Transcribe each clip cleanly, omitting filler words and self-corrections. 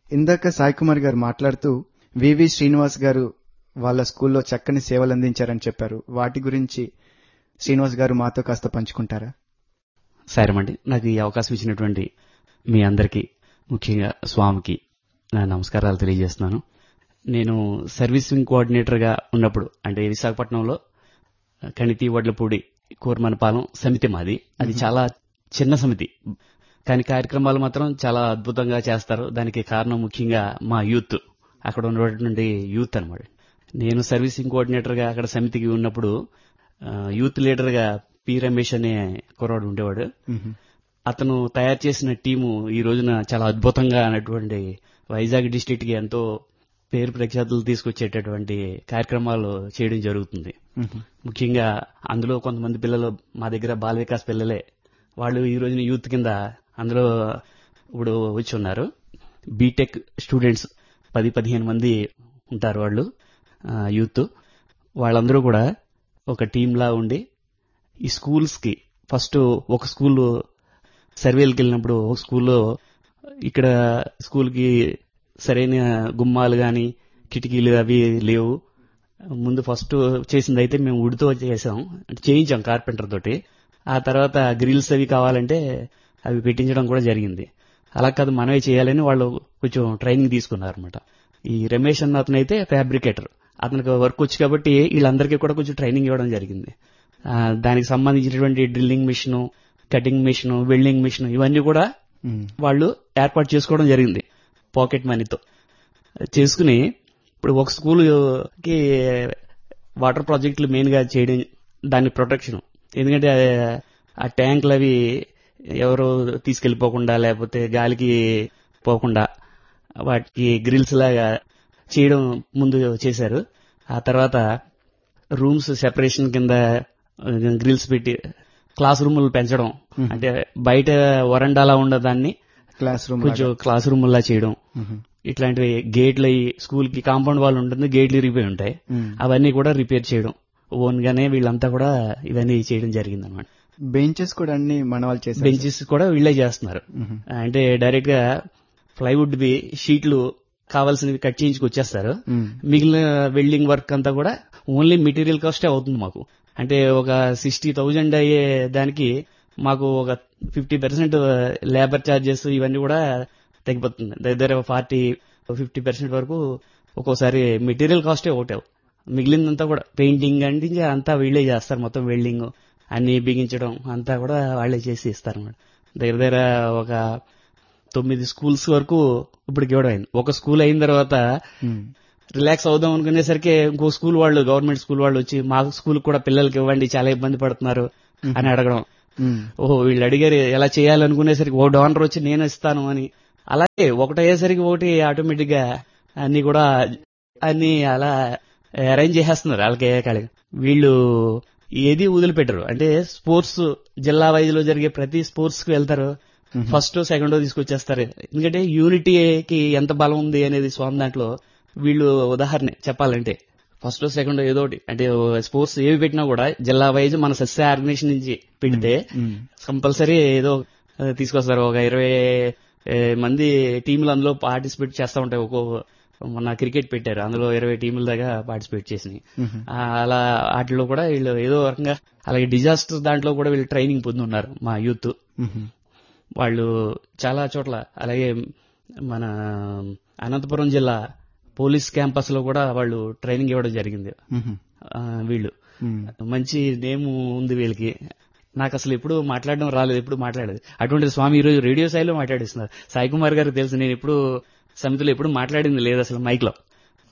ఇందాక సాయి కుమార్ గారు మాట్లాడుతూ వివి శ్రీనివాస్ గారు వాళ్ళ స్కూల్లో చక్కని సేవలు అందించారని చెప్పారు. వాటి గురించి శ్రీనివాస్ గారు మాతో కాస్త పంచుకుంటారా? సారమండి, నాకు ఈ అవకాశం ఇచ్చినటువంటి మీ అందరికీ, ముఖ్యంగా స్వామికి నా నమస్కారాలు తెలియజేస్తున్నాను. నేను సర్వీసింగ్ కోఆర్డినేటర్గా ఉన్నప్పుడు, అంటే విశాఖపట్నంలో కణితి వడ్లపూడి కోరమనపాలెం సమితి మాది. అది చాలా చిన్న సమితి, కానీ కార్యక్రమాలు మాత్రం చాలా అద్భుతంగా చేస్తారు. దానికి కారణం ముఖ్యంగా మా యూత్, అక్కడ ఉన్నటువంటి యూత్ అనమాట. నేను సర్వీసింగ్ కోఆర్డినేటర్గా అక్కడ సమితికి ఉన్నప్పుడు యూత్ లీడర్గా పి రమేష్ అనే కుర్రాడు ఉండేవాడు. అతను తయారు చేసిన టీము ఈ రోజున చాలా అద్భుతంగా అన్నటువంటి వైజాగ్ డిస్ట్రిక్ట్ కి ఎంతో పేరు ప్రఖ్యాతులు తీసుకొచ్చేటటువంటి కార్యక్రమాలు చేయడం జరుగుతుంది. ముఖ్యంగా అందులో కొంతమంది పిల్లలు మా దగ్గర బాల వికాస్ పిల్లలే, వాళ్ళు ఈ రోజున యూత్ కింద అందులో ఇప్పుడు వచ్చి ఉన్నారు. బీటెక్ స్టూడెంట్స్ 10-15 మంది ఉంటారు వాళ్ళు యూత్. వాళ్ళందరూ కూడా ఒక టీంలా ఉండి ఈ స్కూల్స్ కి ఫస్ట్ ఒక స్కూల్ సర్వేలకు వెళ్ళినప్పుడు ఒక స్కూల్లో ఇక్కడ స్కూల్ కి సరైన గుమ్మాలు గాని కిటికీలు అవి లేవు. ముందు ఫస్ట్ చేసింది అయితే మేము వుడ్తో చేసాం, అంటే చేయించాం కార్పెంటర్ తోటి. ఆ తర్వాత గ్రిల్స్ అవి కావాలంటే అవి పెట్టించడం కూడా జరిగింది. అలా కాదు మనమే చేయాలని వాళ్ళు కొంచెం ట్రైనింగ్ తీసుకున్నారు అనమాట. ఈ రమేష్ అన్న అతను అయితే ఫ్యాబ్రికేటర్, అతనికి వర్క్ వచ్చి కాబట్టి వీళ్ళందరికీ కూడా కొంచెం ట్రైనింగ్ ఇవ్వడం జరిగింది. దానికి సంబంధించినటువంటి drilling machine, cutting machine, welding machine ఇవన్నీ కూడా వాళ్ళు ఏర్పాటు చేసుకోవడం జరిగింది పాకెట్ మనీతో చేసుకుని. ఇప్పుడు ఒక స్కూల్కి వాటర్ ప్రాజెక్టులు మెయిన్ గా చేయడం, దాని ప్రొటెక్షన్, ఎందుకంటే ఆ ట్యాంకులు అవి ఎవరు తీసుకెళ్లిపోకుండా లేకపోతే గాలికి పోకుండా వాటికి గ్రిల్స్ లాగా చేయడం ముందు చేశారు. ఆ తర్వాత రూమ్స్ సెపరేషన్ కింద గ్రిల్స్ పెట్టి క్లాస్ రూములు పెంచడం, అంటే బయట వరండాలా ఉండదాన్ని కొంచెం క్లాస్ రూమ్ లా చేయడం. ఇట్లాంటివి గేట్లు, స్కూల్ కి కాంపౌండ్ వాళ్ళు ఉంటుంది, గేట్లు ఇరిగిపోయి ఉంటాయి, అవన్నీ కూడా రిపేర్ చేయడం ఓన్ గానే వీళ్ళంతా కూడా ఇవన్నీ చేయడం జరిగింది అనమాట. బెంచెస్ కూడా అన్ని మన వాళ్ళు చేశారు. బెంచెస్ కూడా వీళ్ళే చేస్తున్నారు. అంటే డైరెక్ట్ గా ప్లైవుడ్ బి షీట్లు కావాల్సినవి కట్ చేయించుకొచ్చేస్తారు. మిగిలిన వెల్డింగ్ వర్క్ అంతా కూడా ఓన్లీ మెటీరియల్ కాస్టే అవుతుంది మాకు. అంటే ఒక 60,000 అయ్యే దానికి మాకు ఒక 50% లేబర్ ఛార్జెస్ ఇవన్నీ కూడా తగ్గిపోతుంది. దగ్గర 40-50% వరకు ఒక్కోసారి మెటీరియల్ కాస్టే ఒకటావు. మిగిలిందంతా కూడా పెయింటింగ్ అంటే అంతా వీళ్ళే చేస్తారు. మొత్తం వెల్డింగ్ అన్ని బిగించడం అంతా కూడా వాళ్లే చేసి ఇస్తారన్నమాట. దగ్గర ఒక 9 స్కూల్స్ వరకు ఇప్పటికి ఇవ్వడం అయింది. ఒక స్కూల్ అయిన తర్వాత రిలాక్స్ అవుదాం అనుకునేసరికి ఇంకో స్కూల్ వాళ్ళు, గవర్నమెంట్ స్కూల్ వాళ్ళు వచ్చి మా స్కూల్ కూడా పిల్లలకి ఇవ్వండి, చాలా ఇబ్బంది పడుతున్నారు అని అడగడం. ఓహో వీళ్ళు అడిగారు ఎలా చేయాలనుకునేసరికి ఓ డోనర్ వచ్చి నేను ఇస్తాను అని, అలాగే ఒకటి అయ్యేసరికి ఒకటి ఆటోమేటిక్ గా అన్ని కూడా అన్ని అలా అరేంజ్ చేసేస్తున్నారు వాళ్ళకి. వీళ్ళు ఏది వదిలిపెట్టరు. అంటే స్పోర్ట్స్ జిల్లా వైజ్ లో జరిగే ప్రతి స్పోర్ట్స్ కి వెళ్తారు, ఫస్ట్ సెకండ్ తీసుకొచ్చేస్తారు. ఎందుకంటే యూనిటీకి ఎంత బలం ఉంది అనేది స్వామి దాంట్లో వీళ్ళు ఉదాహరణ చెప్పాలంటే ఫస్ట్ సెకండ్ ఏదో ఒకటి, అంటే స్పోర్ట్స్ ఏవి పెట్టినా కూడా జిల్లా వైజ్ మన సస్య ఆర్గనైజేషన్ నుంచి పెడితే కంపల్సరీ ఏదో తీసుకొస్తారు. ఒక 20 మంది టీంలు అందులో పార్టిసిపేట్ చేస్తూ ఉంటాయి. మొన్న క్రికెట్ పెట్టారు, అందులో 20 టీముల దాకా పార్టిసిపేట్ చేసినాయి. అలా వాటిలో కూడా వీళ్ళు ఏదో రకంగా, అలాగే డిజాస్టర్ దాంట్లో కూడా వీళ్ళు ట్రైనింగ్ పొంది ఉన్నారు మా యూత్. వాళ్ళు చాలా చోట్ల, అలాగే మన అనంతపురం జిల్లా పోలీస్ క్యాంపస్ లో కూడా వాళ్ళు ట్రైనింగ్ ఇవ్వడం జరిగింది. వీళ్ళు మంచి నేమ్ ఉంది వీళ్ళకి. నాకు అసలు ఎప్పుడు మాట్లాడడం రాలేదు, ఎప్పుడు మాట్లాడేది. అటువంటి స్వామి ఈ రోజు రేడియో స్థాయిలో మాట్లాడిస్తున్నారు. సాయి కుమార్ గారికి తెలుసు, నేను ఎప్పుడు సమితిలో ఎప్పుడు మాట్లాడింది లేదు అసలు మైక్ లో.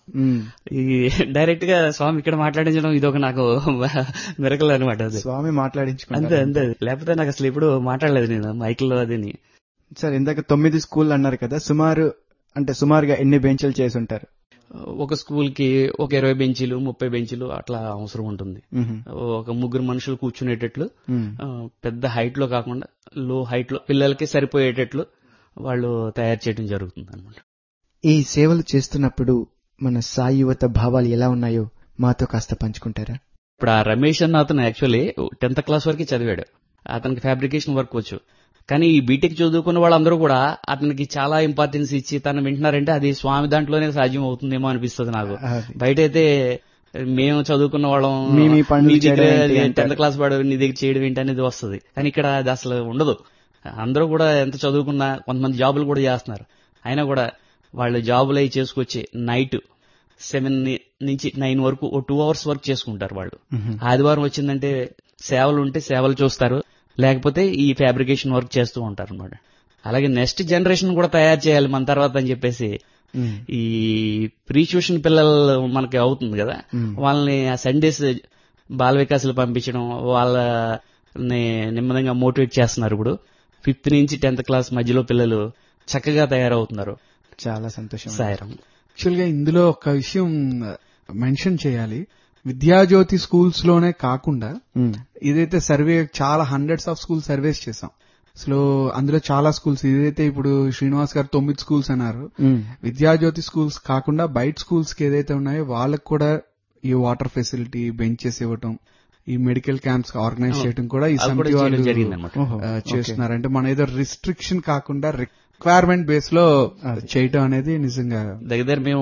ఈ డైరెక్ట్ గా స్వామి ఇక్కడ మాట్లాడించడం ఇదొక నాకు మిరకల్ అనమాట. స్వామి మాట్లాడించుకుంటారు అంతే అంతే, లేకపోతే నాకు అసలు ఎప్పుడు మాట్లాడలేదు నేను మైక్ లో. అదని సార్ ఇందాక 9 స్కూల్ అన్నారు కదా, సుమారుగా ఎన్ని బెంచ్లు చేసి ఉంటారు? ఒక స్కూల్ కి ఒక 20 బెంచీలు 30 బెంచీలు అట్లా అవసరం ఉంటుంది. ఒక 3 మనుషులు కూర్చునేటట్లు, పెద్ద హైట్ లో కాకుండా లో హైట్ లో పిల్లలకి సరిపోయేటట్లు వాళ్ళు తయారు చేయడం జరుగుతుంది అనమాట. ఈ సేవలు చేస్తున్నప్పుడు మన సాయి యువత భావాలు ఎలా ఉన్నాయో మాతో కాస్త పంచుకుంటారా? ఇప్పుడు ఆ రమేష్ అన్న అతను యాక్చువల్లీ 10th క్లాస్ వరకు చదివాడు. అతనికి ఫ్యాబ్రికేషన్ వర్క్ వచ్చు. కానీ ఈ బీటెక్ చదువుకున్న వాళ్ళందరూ కూడా అతనికి చాలా ఇంపార్టెన్స్ ఇచ్చి తను వింటున్నారంటే అది స్వామి దాంట్లోనే సాధ్యం అవుతుందేమో అనిపిస్తుంది నాకు. బయట అయితే మేము చదువుకున్న వాళ్ళం మీ పనులు చేయడం ఏంటి 10th క్లాస్ వాడు నీ దగ్గర చేయడం ఏంటి అనేది వస్తుంది. కానీ ఇక్కడ అది అసలు ఉండదు. అందరూ కూడా ఎంత చదువుకున్నా కొంతమంది జాబులు కూడా చేస్తున్నారు. అయినా కూడా వాళ్ళు జాబులు అవి చేసుకొచ్చి నైట్ 7 నుంచి 9 వరకు 2 hours వర్క్ చేసుకుంటారు వాళ్ళు. ఆదివారం వచ్చిందంటే సేవలు ఉంటే సేవలు చూస్తారు, లేకపోతే ఈ ఫ్యాబ్రికేషన్ వర్క్ చేస్తూ ఉంటారు అనమాట. అలాగే నెక్స్ట్ జనరేషన్ కూడా తయారు చేయాలి మన తర్వాత అని చెప్పేసి ఈ ప్రీ ట్యూషన్ పిల్లలు మనకి అవుతుంది కదా, వాళ్ళని ఆ సండేస్ బాల వికాసాలు పంపించడం, వాళ్ళని నెమ్మదిగా మోటివేట్ చేస్తున్నారు. ఇప్పుడు 5th నుంచి 10th క్లాస్ మధ్యలో పిల్లలు చక్కగా తయారవుతున్నారు. చాలా సంతోషం సాయిరాం. యాక్చువల్ గా ఇందులో ఒక విషయం మెన్షన్ చేయాలి. విద్యాజ్యోతి స్కూల్స్ లోనే కాకుండా ఇదైతే సర్వే చాలా హండ్రెడ్స్ ఆఫ్ స్కూల్ సర్వేస్ చేసాం. అసలు అందులో చాలా స్కూల్స్, ఇదైతే ఇప్పుడు శ్రీనివాస్ గారు 9 స్కూల్స్ అన్నారు. విద్యాజ్యోతి స్కూల్స్ కాకుండా బయట స్కూల్స్ కి ఏదైతే ఉన్నాయో వాళ్ళకి కూడా ఈ వాటర్ ఫెసిలిటీ, బెంచెస్ ఇవ్వటం, ఈ మెడికల్ క్యాంప్స్ ఆర్గనైజ్ చేయడం కూడా ఈ సమితి వాళ్ళు చేస్తున్నారు. అంటే మన ఏదో రిస్ట్రిక్షన్ కాకుండా రిక్వైర్మెంట్ బేస్ లో చేయటం అనేది నిజంగా దగ్గర మేము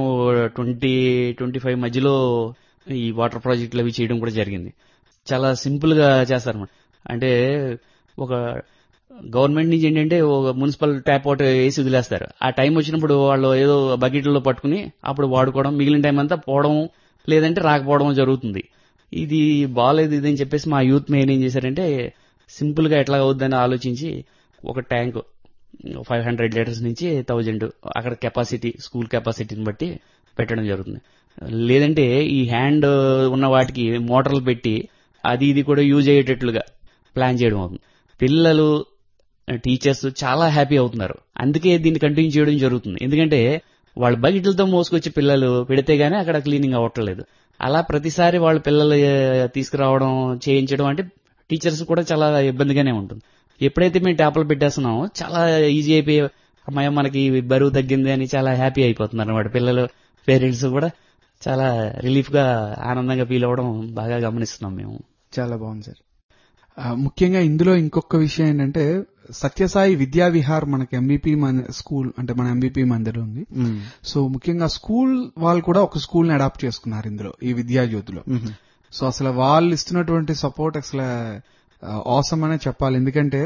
20-25 మధ్యలో ఈ వాటర్ ప్రాజెక్టులు అవి చేయడం కూడా జరిగింది. చాలా సింపుల్ గా చేస్తారన్నమాట. అంటే ఒక గవర్నమెంట్ నుంచి ఏంటంటే ఒక మున్సిపల్ ట్యాప్ వాటర్ వేసి వదిలేస్తారు. ఆ టైం వచ్చినప్పుడు వాళ్ళు ఏదో బకెట్లలో పట్టుకుని అప్పుడు వాడుకోవడం, మిగిలిన టైం అంతా పోవడం లేదంటే రాకపోవడం జరుగుతుంది. ఇది బాగాలేదు ఇది అని చెప్పేసి మా యూత్ మెయిన్ ఏం చేశారంటే సింపుల్ గా ఎట్లా అవుద్దని ఆలోచించి ఒక ట్యాంక్ 500 లీటర్స్ నుంచి 1000 అక్కడ కెపాసిటీ, స్కూల్ కెపాసిటీని బట్టి పెట్టడం జరుగుతుంది. లేదంటే ఈ హ్యాండ్ ఉన్న వాటికి మోటార్లు పెట్టి అది ఇది కూడా యూజ్ అయ్యేటట్లుగా ప్లాన్ చేయడం అవుతుంది. పిల్లలు, టీచర్స్ చాలా హ్యాపీ అవుతున్నారు. అందుకే దీన్ని కంటిన్యూ చేయడం జరుగుతుంది. ఎందుకంటే వాళ్ళు బకెట్లతో మోసుకొచ్చి పిల్లలు పెడితే గానీ అక్కడ క్లీనింగ్ అవ్వట్లేదు. అలా ప్రతిసారి వాళ్ళ పిల్లలు తీసుకురావడం, చేయించడం అంటే టీచర్స్ కూడా చాలా ఇబ్బందిగానే ఉంటుంది. ఎప్పుడైతే మేము ట్యాప్లు పెట్టేస్తున్నామో చాలా ఈజీ అయిపోయి అమ్మాయి మనకి బరువు తగ్గింది అని చాలా హ్యాపీ అయిపోతున్నారు అన్నమాట. పిల్లలు, పేరెంట్స్ కూడా చాలా రిలీఫ్ గా ఆనందంగా ఫీల్ అవ్వడం బాగా గమనిస్తున్నాం మేము. చాలా బాగుంది సార్. ముఖ్యంగా ఇందులో ఇంకొక విషయం ఏంటంటే సత్యసాయి విద్యా విహార్ మనకి ఎంబీపీ స్కూల్, అంటే మన ఎంబీపీ మందిర్ ఉంది. సో ముఖ్యంగా స్కూల్ వాళ్ళు కూడా ఒక స్కూల్ ని అడాప్ట్ చేసుకున్నారు ఇందులో, ఈ విద్యాజ్యోతిలో. సో అసలు వాళ్ళు ఇస్తున్నటువంటి సపోర్ట్ అసలు ఆసమ్ అనే చెప్పాలి. ఎందుకంటే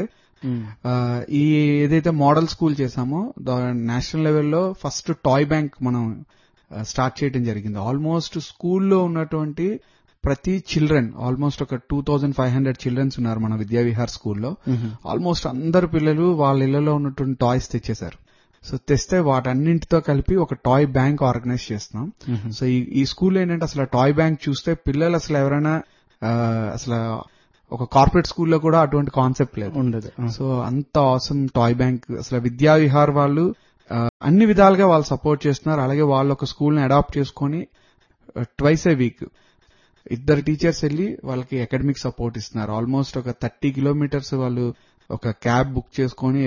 ఈ ఏదైతే మోడల్ స్కూల్ చేశామో నేషనల్ లెవెల్లో ఫస్ట్ టాయ్ బ్యాంక్ మనం స్టార్ట్ చేయడం జరిగింది. ఆల్మోస్ట్ స్కూల్లో ఉన్నటువంటి ప్రతి చిల్డ్రన్, ఆల్మోస్ట్ ఒక 2500 చిల్డ్రన్స్ ఉన్నారు మన విద్యా విహార్ స్కూల్లో. ఆల్మోస్ట్ అందరు పిల్లలు వాళ్ళ ఇళ్లలో ఉన్నటువంటి టాయ్స్ తెచ్చేశారు. సో తెస్తే వాటన్నింటితో కలిపి ఒక టాయ్ బ్యాంక్ ఆర్గనైజ్ చేస్తున్నాం. సో ఈ స్కూల్ ఏంటంటే అసలు టాయ్ బ్యాంక్ చూస్తే పిల్లలు అసలు ఎవరైనా అసలు ఒక కార్పొరేట్ స్కూల్లో కూడా అటువంటి కాన్సెప్ట్ లేదు, ఉండదు. సో అంత ఆసమ్ టాయ్ బ్యాంక్. అసలు విద్యా విహార్ వాళ్ళు అన్ని విధాలుగా వాళ్ళు సపోర్ట్ చేస్తున్నారు. అలాగే వాళ్ళు ఒక స్కూల్ ని అడాప్ట్ చేసుకుని ట్వైస్ ఏ వీక్ 2 టీచర్స్ వెళ్లి వాళ్ళకి అకాడమిక్ సపోర్ట్ ఇస్తున్నారు. ఆల్మోస్ట్ ఒక 30 కిలోమీటర్స్ వాళ్ళు ఒక క్యాబ్ బుక్ చేసుకుని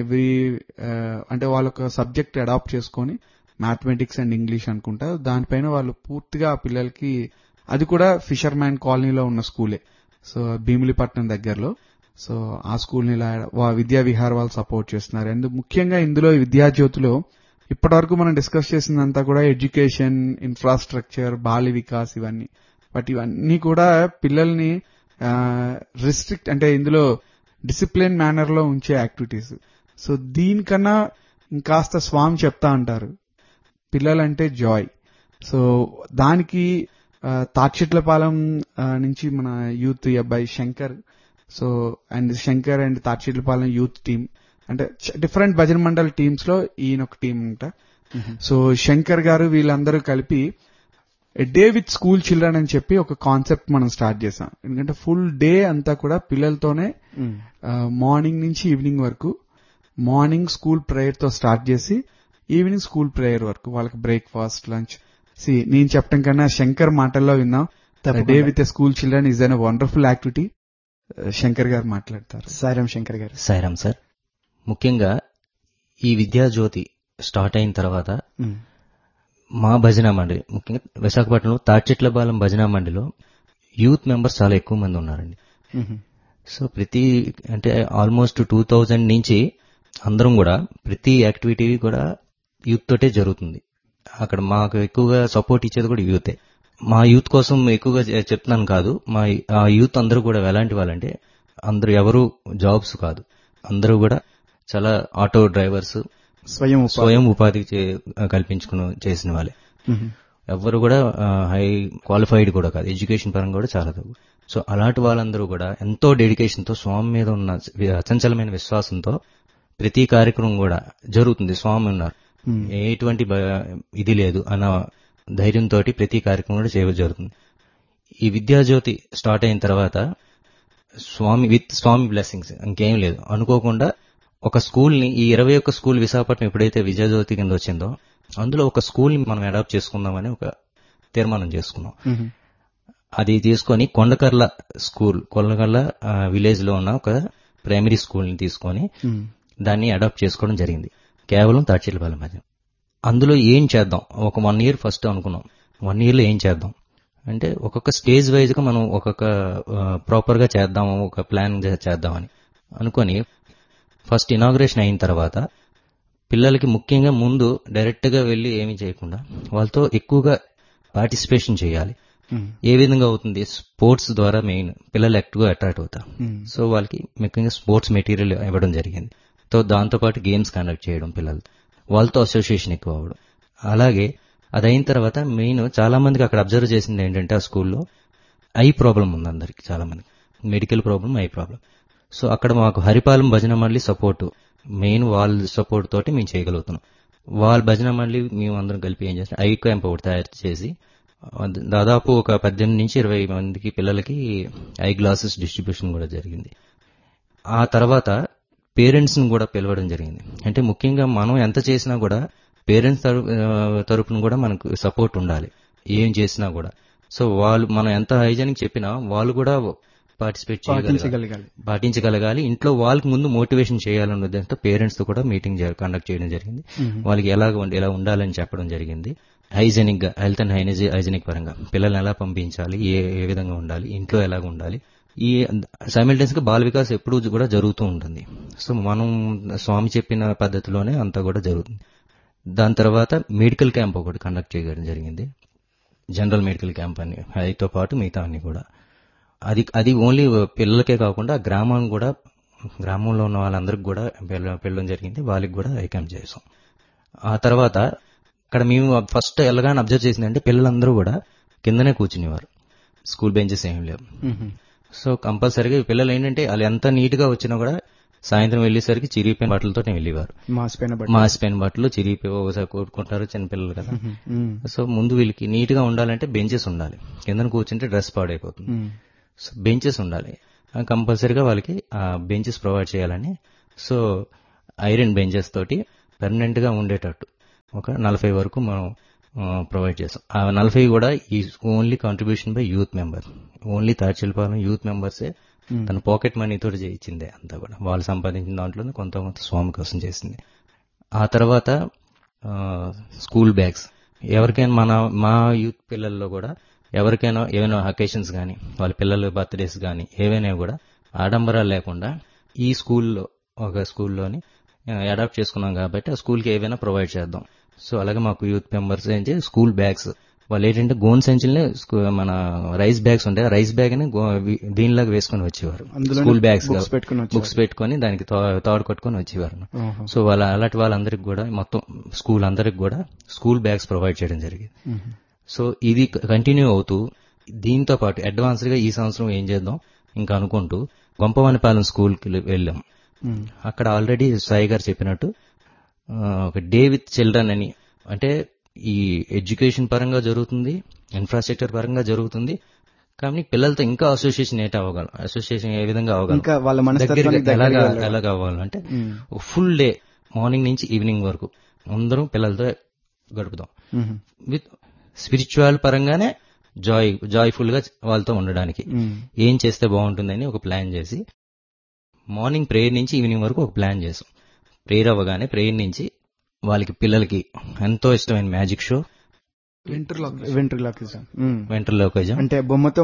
అంటే వాళ్ళ ఒక సబ్జెక్ట్ అడాప్ట్ చేసుకుని మ్యాథమెటిక్స్ అండ్ ఇంగ్లీష్ అనుకుంటా, దానిపైన వాళ్ళు పూర్తిగా ఆ పిల్లలకి, అది కూడా ఫిషర్ మ్యాన్ కాలనీలో ఉన్న స్కూలే, సో భీమిలిపట్నం దగ్గరలో. సో ఆ స్కూల్ ని విద్యా విహార్ వాళ్ళు సపోర్ట్ చేస్తున్నారు. అండ్ ముఖ్యంగా ఇందులో విద్యాజ్యోతిలో ఇప్పటివరకు మనం డిస్కస్ చేసిందంతా కూడా ఎడ్యుకేషన్, ఇన్ఫ్రాస్ట్రక్చర్, బాల్య వికాస్ ఇవన్నీ. బట్ ఇవన్నీ కూడా పిల్లల్ని రిస్ట్రిక్ట్, అంటే ఇందులో డిసిప్లిన్ మేనర్ లో ఉంచే యాక్టివిటీస్. సో దీనికన్నా ఇంకాస్త స్వామి చెప్తా అంటారు, పిల్లలంటే జాయ్. సో దానికి తాడ్చిట్లపాలెం నుంచి మన యూత్ అబ్బాయి Shankar, so and Shankar and తాడ్చిట్లపాలెం youth team, అంటే డిఫరెంట్ భజన మండల్ టీమ్స్ లో ఈయన ఒక టీం అంట. సో శంకర్ గారు వీళ్ళందరూ కలిపి డే విత్ స్కూల్ చిల్డ్రన్ అని చెప్పి ఒక కాన్సెప్ట్ మనం స్టార్ట్ చేసాం. ఎందుకంటే ఫుల్ డే అంతా కూడా పిల్లలతోనే మార్నింగ్ నుంచి ఈవినింగ్ వరకు, మార్నింగ్ స్కూల్ ప్రేయర్ తో స్టార్ట్ చేసి ఈవినింగ్ స్కూల్ ప్రేయర్ వరకు వాళ్ళకి బ్రేక్ఫాస్ట్, లంచ్. నేను చెప్పడం కన్నా శంకర్ మాటల్లో విన్నాం, day with school children is an wonderful activity. Shankar గారు మాట్లాడతారు. సాయిరాం శంకర్ గారు. సాయిరాం సార్. ముఖ్యంగా ఈ విద్యాజ్యోతి స్టార్ట్ అయిన తర్వాత మా భజన మండలి, ముఖ్యంగా విశాఖపట్నంలో తాడ్చిట్లపాలెం భజన మండలిలో యూత్ మెంబర్స్ చాలా ఎక్కువ మంది ఉన్నారండి. సో అంటే ఆల్మోస్ట్ 2000 నుంచి అందరం కూడా ప్రతి యాక్టివిటీ కూడా యూత్ తోటే జరుగుతుంది. అక్కడ మాకు ఎక్కువగా సపోర్ట్ ఇచ్చేది కూడా యూతే. మా యూత్ కోసం ఎక్కువగా చెప్తున్నాను కాదు, ఆ యూత్ అందరూ కూడా ఎలాంటి వాళ్ళంటే అందరూ ఎవరు జాబ్స్ కాదు, అందరూ కూడా చాలా ఆటో డ్రైవర్స్, స్వయం ఉపాధి కల్పించుకుని చేసిన వాళ్ళే. ఎవరు కూడా హై క్వాలిఫైడ్ కూడా కాదు, ఎడ్యుకేషన్ పరంగా కూడా చాలా తక్కువ. సో అలాంటి వాళ్ళందరూ కూడా ఎంతో డెడికేషన్ తో స్వామి మీద ఉన్న అచంచలమైన విశ్వాసంతో ప్రతి కార్యక్రమం కూడా జరుగుతుంది. స్వామి ఉన్నారు, ఎటువంటి ఇది లేదు అన్న ధైర్యంతో ప్రతి కార్యక్రమం కూడా జరుగుతుంది. ఈ విద్యాజ్యోతి స్టార్ట్ అయిన తర్వాత స్వామి బ్లెస్సింగ్స్ ఇంకేం లేదు. అనుకోకుండా ఒక స్కూల్ ని, ఈ 21 స్కూల్ విశాఖపట్నం ఎప్పుడైతే విద్యాజ్యోతి కింద వచ్చిందో అందులో ఒక స్కూల్ ని మనం అడాప్ట్ చేసుకుందామని ఒక తీర్మానం చేసుకున్నాం. అది తీసుకొని కొండకర్ల విలేజ్ లో ఉన్న ఒక ప్రైమరీ స్కూల్ ని తీసుకొని దాన్ని అడాప్ట్ చేసుకోవడం జరిగింది, కేవలం తాడ్చిలపాలెం మధ్య. అందులో ఏం చేద్దాం, ఒక 1 year ఫస్ట్ అనుకున్నాం. 1 year లో ఏం చేద్దాం అంటే ఒక్కొక్క స్టేజ్ వైజ్ గా మనం ఒక్కొక్క ప్రాపర్ గా చేద్దాము, ఒక ప్లాన్ చేద్దామని అనుకొని ఫస్ట్ ఇనాగ్రేషన్ అయిన తర్వాత పిల్లలకి ముఖ్యంగా ముందు డైరెక్ట్ గా వెళ్లి ఏమీ చేయకుండా వాళ్ళతో ఎక్కువగా పార్టిసిపేషన్ చేయాలి. ఏ విధంగా అవుతుంది, స్పోర్ట్స్ ద్వారా మెయిన్ పిల్లలు ఎక్కువగా అట్రాక్ట్ అవుతారు. సో వాళ్ళకి ముఖ్యంగా స్పోర్ట్స్ మెటీరియల్ ఇవ్వడం జరిగింది. దాంతో పాటు గేమ్స్ కండక్ట్ చేయడం, పిల్లలు వాళ్ళతో అసోసియేషన్ ఎక్కువ అవ్వడం. అలాగే అదైన తర్వాత మెయిన్ చాలా మందికి అక్కడ అబ్జర్వ్ చేసింది ఏంటంటే ఆ స్కూల్లో ఐ ప్రాబ్లం ఉంది అందరికి, చాలా మందికి medical problem, eye problem. So అక్కడ మాకు హరిపాలెం భజన మండలి సపోర్టు, మెయిన్ వాళ్ళ సపోర్ట్ తోటి మేము చేయగలుగుతున్నాం. వాళ్ళ భజన మండలి మేము అందరం కలిపి ఏం చేస్తాం, ఐ క్యాంప్ ఒకటి తయారు చేసి దాదాపు ఒక 18 నుంచి 20 మందికి పిల్లలకి ఐ గ్లాసెస్ డిస్ట్రిబ్యూషన్ కూడా జరిగింది. ఆ తర్వాత పేరెంట్స్ ని కూడా పిలవడం జరిగింది. అంటే ముఖ్యంగా మనం ఎంత చేసినా కూడా పేరెంట్స్ తరపున కూడా మనకు సపోర్ట్ ఉండాలి ఏం చేసినా కూడా. సో వాళ్ళు మనం ఎంత హైజీనిక్ చెప్పినా వాళ్ళు కూడా పాటించగలగాలి. ఇంట్లో వాళ్ళకి ముందు మోటివేషన్ చేయాలన్న ఉద్దేశంతో పేరెంట్స్ తో కూడా మీటింగ్ కండక్ట్ చేయడం జరిగింది. వాళ్ళకి ఎలా ఉండాలని చెప్పడం జరిగింది. హైజీనిక్ గా, హెల్త్ అండ్ హైజీనిక్ పరంగా పిల్లల్ని ఎలా పంపించాలి, ఏ విధంగా ఉండాలి, ఇంట్లో ఎలాగ ఉండాలి. ఈ సైమల్టేనియస్ గా బాల వికాస్ ఎప్పుడు కూడా జరుగుతూ ఉంటుంది. సో మనం స్వామి చెప్పిన పద్ధతిలోనే అంతా కూడా జరుగుతుంది. దాని తర్వాత మెడికల్ క్యాంప్ ఒకటి కండక్ట్ చేయడం జరిగింది, జనరల్ మెడికల్ క్యాంప్ అని. అదితో పాటు మిగతా అన్ని కూడా అది ఓన్లీ పిల్లలకే కాకుండా గ్రామంలో ఉన్న వాళ్ళందరికి కూడా పిల్లడం జరిగింది. వాళ్ళకి కూడా ఐ క్యాంప్ చేసాం. ఆ తర్వాత అక్కడ మేము ఫస్ట్ ఎలాగానే అబ్జర్వ్ చేసిందంటే పిల్లలందరూ కూడా కిందనే కూర్చునేవారు, స్కూల్ బెంచెస్ ఏం లేవు. సో కంపల్సరీగా పిల్లలు ఏంటంటే వాళ్ళు ఎంత నీట్ గా వచ్చినా కూడా సాయంత్రం వెళ్లేసరికి చిరిగిపోయిన బట్టలతో వెళ్ళేవారు. మాసిపోయిన బట్టలు చిరిగిపోయి ఒకసారి కొట్టుకుంటారు చిన్నపిల్లలు కదా. సో ముందు వీళ్ళకి నీట్ గా ఉండాలంటే బెంచెస్ ఉండాలి, కింద కూర్చుంటే డ్రెస్ పాడైపోతుంది. సో బెంచెస్ ఉండాలి కంపల్సరీగా, వాళ్ళకి బెంచెస్ ప్రొవైడ్ చేయాలని. సో ఐరన్ బెంచెస్ తోటి పర్మనెంట్ గా ఉండేటట్టు ఒక 40 వరకు మనం ప్రొవైడ్ చేస్తాం. ఆ 40 కూడా ఈ only contribution by youth member, only తాడ్చిలపాలెం youth మెంబర్సే తన పాకెట్ మనీతో చేయించిందే అంతా కూడా. వాళ్ళు సంపాదించిన దాంట్లో కొంత స్వామి కోసం చేసింది. ఆ తర్వాత స్కూల్ బ్యాగ్స్ ఎవరికైనా మా యూత్ పిల్లల్లో కూడా ఎవరికైనా ఏమైనా అకేషన్స్ కానీ వాళ్ళ పిల్లల బర్త్డేస్ కానీ ఏవైనా కూడా ఆడంబరాలు లేకుండా ఈ ఒక స్కూల్లోని అడాప్ట్ చేసుకున్నాం కాబట్టి ఆ స్కూల్కి ఏవైనా ప్రొవైడ్ చేద్దాం. సో అలాగే మాకు యూత్ మెంబర్స్ ఏంటి స్కూల్ బ్యాగ్స్, వాళ్ళు ఏంటంటే గోన్ సంచులనే మన రైస్ బ్యాగ్స్ ఉంటాయి, రైస్ బ్యాగ్ ని దీనిలాగా వేసుకుని వచ్చేవారు, స్కూల్ బ్యాగ్స్ బుక్స్ పెట్టుకుని దానికి తాడు కట్టుకుని వచ్చేవారు. సో అలాంటి వాళ్ళందరికి కూడా మొత్తం స్కూల్ అందరికి కూడా స్కూల్ బ్యాగ్స్ ప్రొవైడ్ చేయడం జరిగింది. సో ఇది కంటిన్యూ అవుతూ దీంతో పాటు అడ్వాన్స్డ్ గా ఈ సంవత్సరం ఏం చేద్దాం ఇంకా అనుకుంటూ గొంపవానిపాలెం స్కూల్కి వెళ్ళాం. అక్కడ ఆల్రెడీ సాయి గారు చెప్పినట్టు ఒక డే విత్ చిల్డ్రన్ అని, అంటే ఈ ఎడ్యుకేషన్ పరంగా జరుగుతుంది, ఇన్ఫ్రాస్ట్రక్చర్ పరంగా జరుగుతుంది, కానీ పిల్లలతో ఇంకా అసోసియేషన్ అసోసియేషన్ ఏ విధంగా ఎలాగ అవ్వాలంటే ఫుల్ డే మార్నింగ్ నుంచి ఈవినింగ్ వరకు అందరం పిల్లలతో గడుపుదాం. విత్ స్పిరిచువల్ పరంగానే జాయ్ఫుల్ గా వాళ్ళతో ఉండడానికి ఏం చేస్తే బాగుంటుందని ఒక ప్లాన్ చేసి మార్నింగ్ ప్రేయర్ నుంచి ఈవినింగ్ వరకు ఒక ప్లాన్ చేసాం. ప్రేయర్ అవ్వగానే ప్రేయర్ నుంచి వాళ్ళకి పిల్లలకి ఎంతో ఇష్టమైన మ్యాజిక్ షో, వెంట్రలోకిజం అంటే బొమ్మతో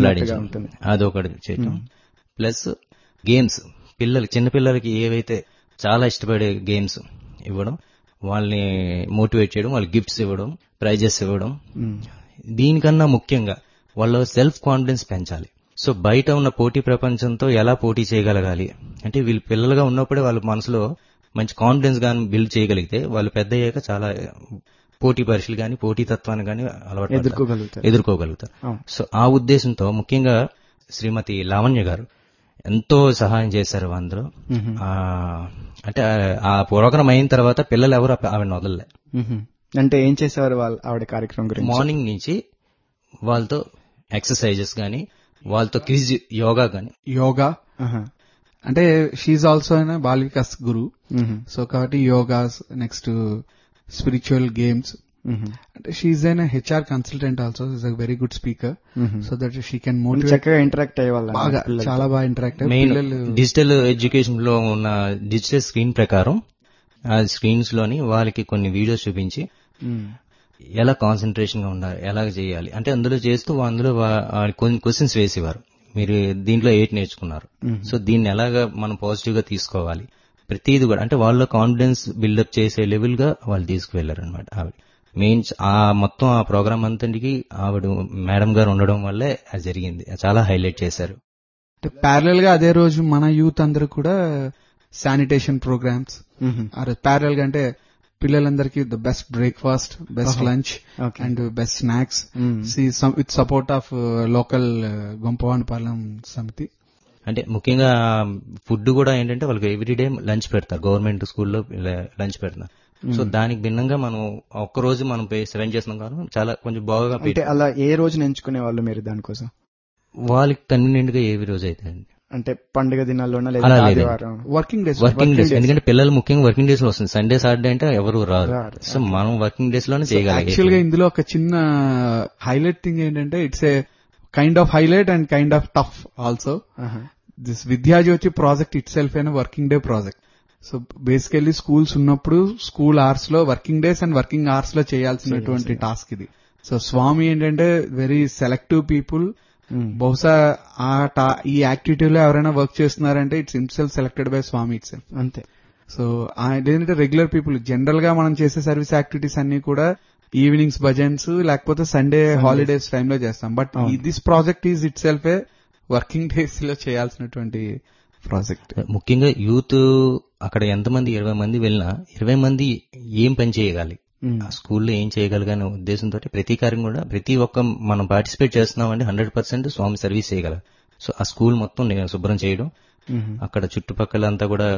మాట్లాడించడం, అదొకటి చేయటం. ప్లస్ గేమ్స్, చిన్నపిల్లలకి ఏవైతే చాలా ఇష్టపడే గేమ్స్ ఇవ్వడం, వాళ్ళని మోటివేట్ చేయడం, వాళ్ళకి గిఫ్ట్స్ ఇవ్వడం, ప్రైజెస్ ఇవ్వడం. దీనికన్నా ముఖ్యంగా వాళ్ళ సెల్ఫ్ కాన్ఫిడెన్స్ పెంచాలి. సో బయట ఉన్న పోటీ ప్రపంచంతో ఎలా పోటీ చేయగలగాలి అంటే వీళ్ళు పిల్లలుగా ఉన్నప్పుడే వాళ్ళ మనసులో మంచి కాన్ఫిడెన్స్ గాని బిల్డ్ చేయగలిగితే వాళ్ళు పెద్ద అయ్యాక చాలా పోటీ పరీక్షలు గాని పోటీ తత్వాన్ని గాని అలవాటు ఎదుర్కోగలుగుతారు. సో ఆ ఉద్దేశంతో ముఖ్యంగా శ్రీమతి లావణ్య గారు ఎంతో సహాయం చేశారు అందరూ. అంటే ఆ ప్రోగ్రామ్ అయిన తర్వాత పిల్లలు ఎవరు ఆవిడ వదలలే. అంటే ఏం చేసేవారు ఆవిడ కార్యక్రమం గురించి? మార్నింగ్ నుంచి వాళ్ళతో ఎక్సర్సైజెస్ గానీ, వాళ్ళతో క్విజ్ యోగా అంటే she also ball Vikas Guru. So కాబట్టి యోగాస్, నెక్స్ట్ స్పిరిచువల్ గేమ్స్. అంటే she N HR consultant also, is a very good speaker. So that she can motivate. చక్కగా ఇంటరాక్ట్ అయ్యేవాళ్ళు, బాగా చాలా బాగా ఇంటరాక్ట్ అయ్యి డిజిటల్ ఎడ్యుకేషన్ లో ఉన్న డిజిటల్ స్క్రీన్ ప్రకారం ఆ స్క్రీన్స్ లోని వాళ్ళకి కొన్ని వీడియోస్ చూపించి ఎలా కాన్సన్ట్రేషన్ గా ఉండాలి, ఎలా చేయాలి అంటే అందులో చేస్తూ అందులో కొన్ని క్వశ్చన్స్ వేసేవారు. మీరు దీంట్లో 8 నేర్చుకున్నారు, సో దీన్ని ఎలాగా మనం పాజిటివ్ గా తీసుకోవాలి, ప్రతిది కూడా అంటే వాళ్ళ కాన్ఫిడెన్స్ బిల్డప్ చేసే లెవెల్ గా వాళ్ళు తీసుకువెళ్లారు అనమాట. ఆవిడ మెయిన్ మొత్తం ఆ ప్రోగ్రామ్ అంతటికి ఆవిడ మేడం గారు ఉండడం వల్లే అది జరిగింది. చాలా హైలైట్ చేశారు. ప్యారలల్ గా అదే రోజు మన యూత్ అందరూ కూడా శానిటేషన్ ప్రోగ్రామ్స్ ప్యారలల్ గా అంటే పిల్లలందరికీ the best breakfast, best lunch and best snacks with support of local గొంపవానిపాలెం సమితి. అంటే ముఖ్యంగా ఫుడ్ కూడా ఏంటంటే వాళ్ళకి ఎవ్రీడే లంచ్ పెడతారు, గవర్నమెంట్ స్కూల్లో లంచ్ పెడతారు. సో దానికి భిన్నంగా మనం ఒక్కరోజు మనం సెవెన్ చేస్తున్నాం కాబట్టి చాలా కొంచెం బాగా. అలా ఏ రోజున ఎంచుకునే వాళ్ళు మీరు దానికోసం? వాళ్ళకి కన్వీనియంట్ గా ఏ రోజు అయితే అంటే పండుగ దినాల్లోనా వర్కింగ్ డేస్. ఎందుకంటే పిల్లలు ముఖ్యంగా వర్కింగ్ డేస్ లో వస్తుంది. సండే సాటర్డే అంటే ఎవరు రారు. సో మనం వర్కింగ్ డేస్ లోనే చేయగలం. యాక్చువల్ గా ఇందులో ఒక చిన్న హైలైట్ థింగ్ ఏంటంటే it's a kind of highlight and kind of tough also. This Vidyajyothi project it self అయిన working day project. So basically schools ఉన్నప్పుడు స్కూల్ అవర్స్ లో working days and working hours లో చేయాల్సినటువంటి టాస్క్ ఇది. సో స్వామి ఏంటంటే very selective people. బహుశా ఈ యాక్టివిటీలో ఎవరైనా వర్క్ చేస్తున్నారంటే it's himself selected by Swamy it self, అంతే. సో ఏంటంటే రెగ్యులర్ పీపుల్ జనరల్ గా మనం చేసే సర్వీస్ యాక్టివిటీస్ అన్ని కూడా ఈవినింగ్స్ భజన్స్ లేకపోతే సండే హాలిడేస్ టైంలో చేస్తాం. But this project is it self A working days లో చేయాల్సినటువంటి ప్రాజెక్ట్. ముఖ్యంగా యూత్ అక్కడ ఎంతమంది 20 మంది వెళ్ళినా 20 మంది ఏం పని చేయగాలి, ఆ స్కూల్లో ఏం చేయగలగానే ఉద్దేశంతో ప్రతి కార్యం కూడా ప్రతి ఒక్క మనం పార్టిసిపేట్ చేస్తున్నామంటే 100% స్వామి సర్వీస్ చేయగలరు. సో ఆ స్కూల్ మొత్తం నేను శుభ్రం చేయడం, అక్కడ చుట్టుపక్కల అంతా కూడా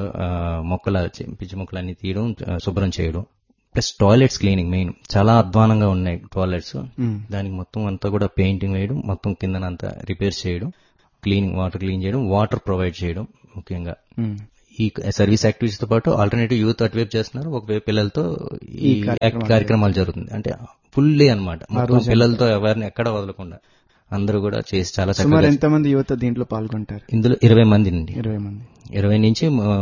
పిచ్చి మొక్కలు అన్ని తీయడం, శుభ్రం చేయడం, ప్లస్ టాయిలెట్స్ క్లీనింగ్ మెయిన్. చాలా అధ్వానంగా ఉన్నాయి టాయిలెట్స్. దానికి మొత్తం అంతా కూడా పెయింటింగ్ వేయడం, మొత్తం కిందనంతా రిపేర్స్ చేయడం, వాటర్ క్లీన్ చేయడం, వాటర్ ప్రొవైడ్ చేయడం. ముఖ్యంగా ఈ సర్వీస్ యాక్టివిటీస్ తో పాటు ఆల్టర్నేటివ్ యూత్ అటువైపు చేస్తున్నారు, ఒకవైపు పిల్లలతో ఈ కార్యక్రమాలు జరుగుతుంది. అంటే ఫుల్ డే అనమాట, పిల్లలతో ఎవరిని ఎక్కడ వదలకుండా అందరూ కూడా చేసి చాలా చక్కగా. ఎంతమంది యువత దీంట్లో పాల్గొంటారు? ఇందులో 20 మంది నుండి 20 నుంచి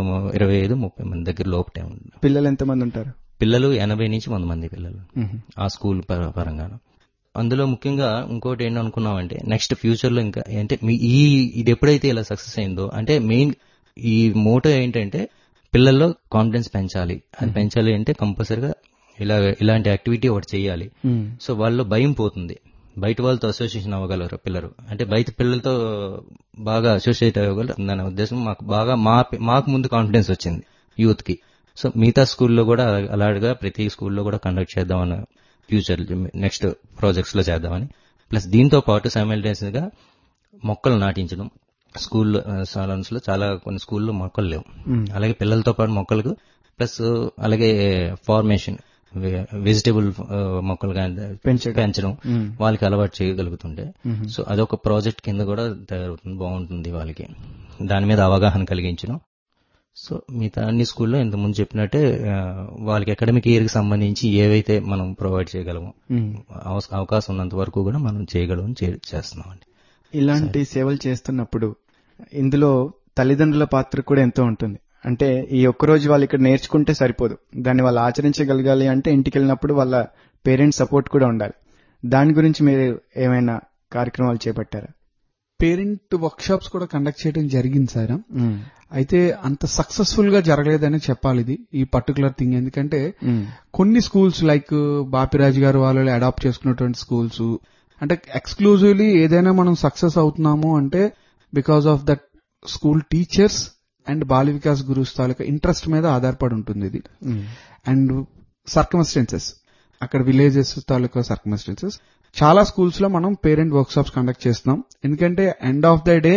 25-30 మంది దగ్గర లోపటే ఉంది. పిల్లలు ఎంతమంది ఉంటారు? పిల్లలు 80 నుంచి 100 మంది పిల్లలు ఆ స్కూల్ పరంగా. అందులో ముఖ్యంగా ఇంకోటి ఏంటి అనుకున్నామంటే నెక్స్ట్ ఫ్యూచర్ లో ఇంకా అంటే ఇది ఎప్పుడైతే ఇలా సక్సెస్ అయిందో అంటే మెయిన్ ఈ మోటో ఏంటంటే పిల్లల్లో కాన్ఫిడెన్స్ పెంచాలి. అది పెంచాలి అంటే కంపల్సరిగా ఇలాంటి యాక్టివిటీ ఒకటి చేయాలి. సో వాళ్ళలో భయం పోతుంది, బయట వాళ్ళతో అసోసియేషన్ అవ్వగలరు పిల్లలు. అంటే బయట పిల్లలతో బాగా అసోసియేట్ అవ్వగలరు అనే ఉద్దేశం మాకు ముందు కాన్ఫిడెన్స్ వచ్చింది యూత్ కి. సో మిగతా స్కూల్లో కూడా అలాగా ప్రతి స్కూల్లో కూడా కండక్ట్ చేద్దామని ఫ్యూచర్ నెక్స్ట్ ప్రాజెక్ట్స్ లో చేద్దామని. ప్లస్ దీంతో పాటు సైమల్టేనియస్ గా మొక్కలు నాటించడం. స్కూల్లో సాలన్స్ లో చాలా కొన్ని స్కూల్లో మొక్కలు లేవు, అలాగే పిల్లలతో పాటు మొక్కలకు ప్లస్ అలాగే ఫార్మేషన్ వెజిటేబుల్ మొక్కలు పెంచడం వాళ్ళకి అలవాటు చేయగలుగుతుంటే. సో అదొక ప్రాజెక్ట్ కింద కూడా తయారవుతుంది, బాగుంటుంది వాళ్ళకి, దాని మీద అవగాహన కలిగించడం. సో మిగతా అన్ని స్కూల్లో ఇంతకుముందు చెప్పినట్టే వాళ్ళకి అకాడమిక్ ఇయర్ కి సంబంధించి ఏవైతే మనం ప్రొవైడ్ చేయగలమో అవకాశం ఉన్నంత వరకు కూడా మనం చేయగలం చేస్తున్నామండి. ఇలాంటి సేవలు చేస్తున్నప్పుడు ఇందులో తల్లిదండ్రుల పాత్ర కూడా ఎంతో ఉంటుంది. అంటే ఈ ఒక్కరోజు వాళ్ళు ఇక్కడ నేర్చుకుంటే సరిపోదు, దాన్ని వాళ్ళు ఆచరించగలగాలి అంటే ఇంటికి వెళ్ళినప్పుడు వాళ్ళ పేరెంట్స్ సపోర్ట్ కూడా ఉండాలి. దాని గురించి మీరు ఏమైనా కార్యక్రమాలు చేపట్టారా? పేరెంట్ వర్క్ షాప్స్ కూడా కండక్ట్ చేయడం జరిగింది సార్. అయితే అంత సక్సెస్ఫుల్ గా జరగలేదని చెప్పాలి ఇది ఈ పర్టికులర్ థింగ్. ఎందుకంటే కొన్ని స్కూల్స్ లైక్ బాపిరాజు గారు వాళ్ళు అడాప్ట్ చేసుకున్నటువంటి స్కూల్స్ అంటే ఎక్స్క్లూజివ్లీ ఏదైనా మనం సక్సెస్ అవుతున్నాము అంటే because of that school teachers and Bala Vikas gurus taluka interest మీద ఆధారపడి ఉంటుంది ఇది. అండ్ సర్కమ్స్టెన్సెస్ అక్కడ విలేజెస్ తాలూకా సర్కమ్స్టెన్సెస్. చాలా స్కూల్స్ లో మనం పేరెంట్ వర్క్ షాప్స్ కండక్ట్ చేస్తున్నాం. ఎందుకంటే end of the day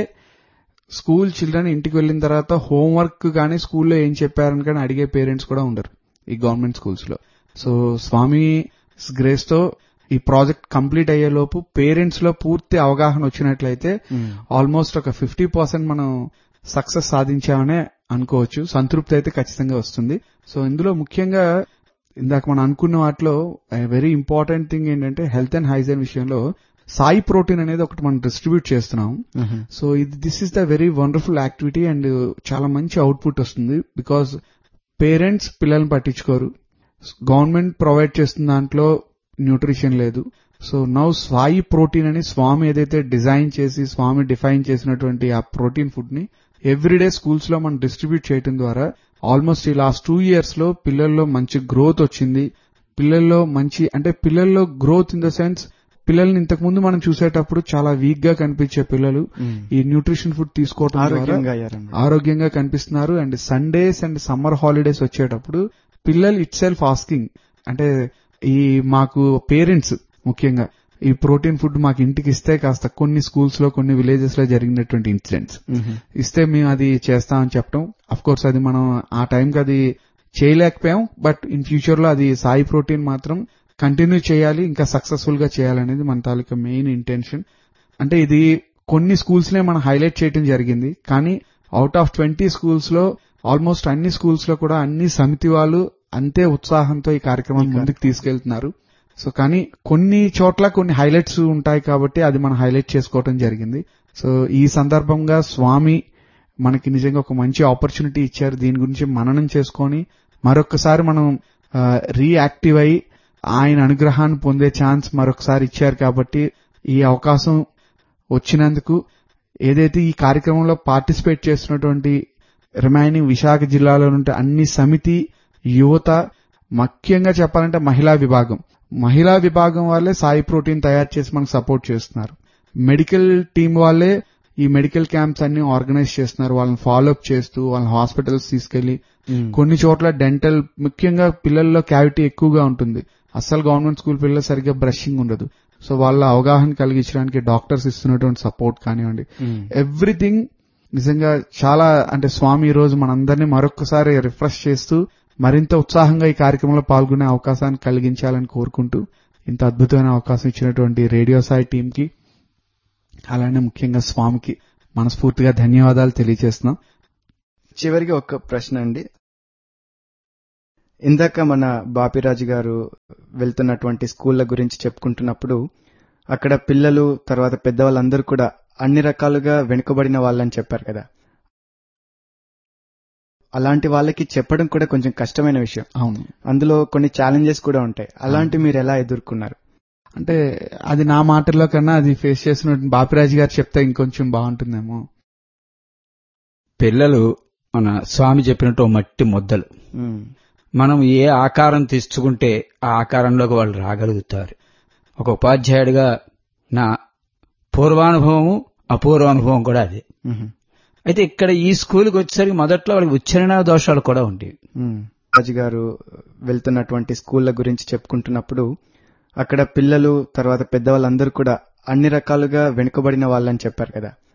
school children ఇంటికి వెళ్లిన తర్వాత హోంవర్క్ కానీ స్కూల్లో ఏం చెప్పారని కానీ అడిగే పేరెంట్స్ కూడా ఉండరు ఈ గవర్నమెంట్ స్కూల్స్ లో. సో స్వామి గ్రేస్ తో ఈ ప్రాజెక్ట్ కంప్లీట్ అయ్యేలోపు పేరెంట్స్ లో పూర్తి అవగాహన వచ్చినట్లయితే ఆల్మోస్ట్ ఒక 50% మనం సక్సెస్ సాధించామనే అనుకోవచ్చు. సంతృప్తి అయితే ఖచ్చితంగా వస్తుంది. సో ఇందులో ముఖ్యంగా ఇందాక మనం అనుకున్న వాటిలో వెరీ ఇంపార్టెంట్ థింగ్ ఏంటంటే హెల్త్ అండ్ హైజీన్ విషయంలో సాయి ప్రోటీన్ అనేది ఒకటి మనం డిస్ట్రిబ్యూట్ చేస్తున్నాం. So this is the very wonderful activity and చాలా మంచి అవుట్పుట్ వస్తుంది. బికాజ్ పేరెంట్స్ పిల్లల్ని పట్టించుకోరు, గవర్నమెంట్ ప్రొవైడ్ చేస్తున్న దాంట్లో న్యూట్రిషన్ లేదు. సో నౌ సాయి ప్రోటీన్ అని స్వామి ఏదైతే డిజైన్ చేసి స్వామి డిఫైన్ చేసినటువంటి ఆ ప్రోటీన్ ఫుడ్ ని ఎవ్రీడే స్కూల్స్ లో మనం డిస్ట్రిబ్యూట్ చేయడం ద్వారా ఆల్మోస్ట్ ఈ లాస్ట్ 2 years లో పిల్లల్లో మంచి గ్రోత్ వచ్చింది. పిల్లల్లో మంచి అంటే పిల్లల్లో గ్రోత్ ఇన్ ద సెన్స్ పిల్లల్ని ఇంతకు ముందు మనం చూసేటప్పుడు చాలా వీక్ గా కనిపించే పిల్లలు ఈ న్యూట్రిషన్ ఫుడ్ తీసుకోవడం ఆరోగ్యంగా కనిపిస్తున్నారు. And Sundays and summer holidays వచ్చేటప్పుడు పిల్లలు ఇట్ సెల్ఫ్ ఆస్కింగ్ అంటే ఈ మాకు పేరెంట్స్ ముఖ్యంగా ఈ ప్రోటీన్ ఫుడ్ మాకు ఇంటికి ఇస్తే కాస్త కొన్ని స్కూల్స్ లో కొన్ని విలేజెస్ లో జరిగినటువంటి ఇన్సిడెంట్స్ ఇస్తే మేము అది చేస్తామని చెప్పడం. అఫ్ కోర్స్ అది మనం ఆ టైంకి అది చేయలేకపోయాం. బట్ ఇన్ ఫ్యూచర్ లో అది సాయి ప్రోటీన్ మాత్రం కంటిన్యూ చేయాలి, ఇంకా సక్సెస్ఫుల్ గా చేయాలనేది మన తాలూకా మెయిన్ ఇంటెన్షన్. అంటే ఇది కొన్ని స్కూల్స్ నే మనం హైలైట్ చేయడం జరిగింది. కానీ అవుట్ ఆఫ్ 20 స్కూల్స్ లో ఆల్మోస్ట్ అన్ని స్కూల్స్ లో కూడా అన్ని సమితి వాళ్ళు అంతే ఉత్సాహంతో ఈ కార్యక్రమాన్ని ముందుకు తీసుకెళ్తున్నారు. సో కానీ కొన్ని చోట్ల కొన్ని హైలైట్స్ ఉంటాయి కాబట్టి అది మనం హైలైట్ చేసుకోవడం జరిగింది. సో ఈ సందర్భంగా స్వామి మనకి నిజంగా ఒక మంచి ఆపర్చునిటీ ఇచ్చారు. దీని గురించి మననం చేసుకొని మరొకసారి మనం రీయాక్టివ్ అయ్యి ఆయన అనుగ్రహాన్ని పొందే ఛాన్స్ మరొకసారి ఇచ్చారు. కాబట్టి ఈ అవకాశం వచ్చినందుకు ఏదైతే ఈ కార్యక్రమంలో పార్టిసిపేట్ చేస్తున్నటువంటి రిమైనింగ్ విశాఖ జిల్లాలో ఉంటే అన్ని సమితి యువత, ముఖ్యంగా చెప్పాలంటే మహిళా విభాగం వాళ్ళే సాయి ప్రోటీన్ తయారు చేసి మనకు సపోర్ట్ చేస్తున్నారు. మెడికల్ టీం వాళ్ళే ఈ మెడికల్ క్యాంప్స్ అన్ని ఆర్గనైజ్ చేస్తున్నారు. వాళ్ళని ఫాలో అప్ చేస్తూ వాళ్ళని హాస్పిటల్స్ తీసుకెళ్లి కొన్ని చోట్ల డెంటల్ ముఖ్యంగా పిల్లల్లో క్యావిటీ ఎక్కువగా ఉంటుంది. అస్సలు గవర్నమెంట్ స్కూల్ పిల్లలు సరిగ్గా బ్రషింగ్ ఉండదు. సో వాళ్ళ అవగాహన కలిగించడానికి డాక్టర్స్ ఇస్తున్నటువంటి సపోర్ట్ కానివ్వండి, ఎవ్రీథింగ్ నిజంగా చాలా అంటే స్వామి ఈ రోజు మనందరినీ మరొకసారి రిఫ్రెష్ చేస్తూ మరింత ఉత్సాహంగా ఈ కార్యక్రమంలో పాల్గొనే అవకాశాన్ని కలిగించాలని కోరుకుంటూ ఇంత అద్భుతమైన అవకాశం ఇచ్చినటువంటి రేడియో సాయి టీంకి అలానే ముఖ్యంగా స్వామికి మనస్ఫూర్తిగా ధన్యవాదాలు తెలియజేస్తున్నాం. చివరిగా ఒక ప్రశ్న అండి. ఇందాక మన బాపిరాజు గారు వెళ్తున్నటువంటి స్కూళ్ల గురించి చెప్పుకుంటున్నప్పుడు అక్కడ పిల్లలు తర్వాత పెద్దవాళ్ళందరూ కూడా అన్ని రకాలుగా వెనుకబడిన వాళ్ళని చెప్పారు కదా. అలాంటి వాళ్ళకి చెప్పడం కూడా కొంచెం కష్టమైన విషయం. అవును, అందులో కొన్ని ఛాలెంజెస్ కూడా ఉంటాయి. అలాంటి మీరు ఎలా ఎదుర్కొన్నారు? అంటే అది నా మాటల్లో కన్నా అది ఫేస్ చేసిన బాపిరాజు గారు చెప్తే ఇంకొంచెం బాగుంటుందేమో. పిల్లలు మన స్వామి చెప్పినట్టు మట్టి ముద్దలు. మనం ఏ ఆకారం తీసుకుంటే ఆ ఆకారంలోకి వాళ్ళు రాగలుగుతారు. ఒక ఉపాధ్యాయుడిగా నా పూర్వానుభవము అపూర్వానుభవం కూడా అదే. అయితే ఇక్కడ ఈ స్కూల్కి వచ్చేసరికి మొదట్లో వాళ్ళకి ఉచ్చారణ దోషాలు కూడా ఉండేవి. రాజు గారు వెళ్తున్నటువంటి స్కూళ్ల గురించి చెప్పుకుంటున్నప్పుడు అక్కడ పిల్లలు తర్వాత పెద్దవాళ్ళందరూ కూడా అన్ని రకాలుగా వెనుకబడిన వాళ్ళని చెప్పారు కదా.